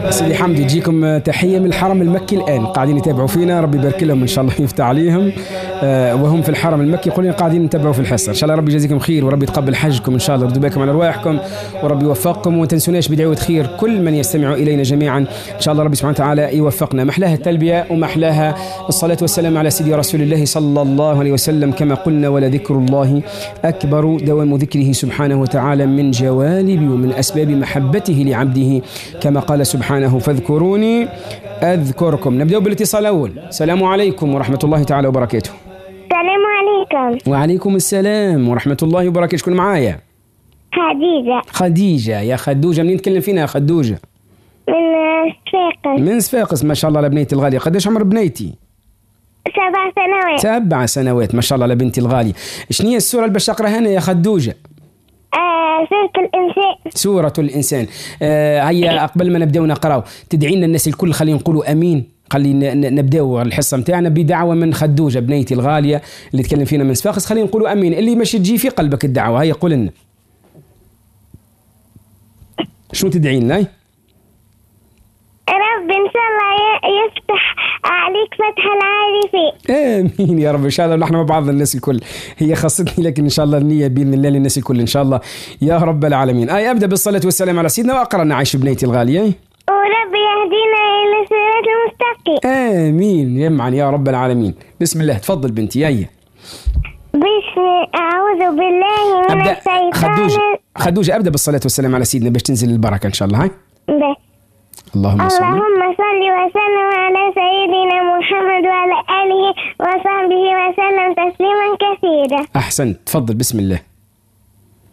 سيدي حمدي يجيكم تحية من الحرم المكي الآن، قاعدين يتابعوا فينا، ربي يبارك لهم إن شاء الله يفتح عليهم وهم في الحرم المكي يقولون قاعدين يتابعوا في الحصة. إن شاء الله ربي يجازيكم خير وربي يتقبل حجكم إن شاء الله، يردوا بالكم على أرواحكم وربي يوفقكم. وما تنسوناش بدعوة خير كل من يستمع إلينا جميعا إن شاء الله ربي سبحانه وتعالى يوفقنا. محلاها التلبية ومحلاها الصلاة والسلام على سيدي رسول الله صلى الله عليه وسلم. كما قلنا ولذكر الله أكبر، دوام ذكره سبحانه وتعالى من جوالب ومن أسباب محبته لعبده كما قال سبحانه فاذكروني أذكركم. نبدأ بالاتصال الأول. السلام عليكم ورحمة الله تعالى وبركاته. السلام عليكم. وعليكم السلام ورحمة الله وبركاته. شكون معايا؟ خديجة. خديجة. يا خدوجة منين تكلم فينا يا خدوجة؟ من صفاقس. من صفاقس. ما شاء الله على بنيتي الغالية. قديش عمر بنيتي؟ 7 سنوات. 7 سنوات ما شاء الله على بنتي الغالية. شنو هي السورة اللي باش نقراها هنا يا خدوجة؟ سورة الإنسان. سورة الإنسان. هيا قبل ما نبدأ نقراو تدعي لنا الناس الكل، خلينا نقولوا أمين. خلينا نبدأ الحصة متاعنا بدعوة من خدوجة بنيتي الغالية اللي تكلم فينا من صفاقس. خلينا نقولوا أمين، اللي مش تجي في قلبك الدعوة. هيا قول لنا شنو تدعي لنا؟ رب إن شاء الله يفتح عليك فتح العارفين. آمين يا رب إن شاء الله. نحن مع بعض الناس الكل، هي خاصتني لكن إن شاء الله النية بإذن الله للناس الكل إن شاء الله يا رب العالمين. أبدأ بالصلاة والسلام على سيدنا وأقرأنا عايش بنيتي الغالية. ورب يهدينا إلى صراط المستقيم. آمين جمعا يا رب العالمين. بسم الله تفضل بنتي. هيا أعوذ بالله من الشيطان. خدوجة أبدأ بالصلاة والسلام على سيدنا باش تنزل البركة إن شاء الله. هاي اللهم صل وسلم على سيدنا محمد وعلى آله وصحبه وسلم تسليما كثيرا. أحسنت. تفضل بسم الله.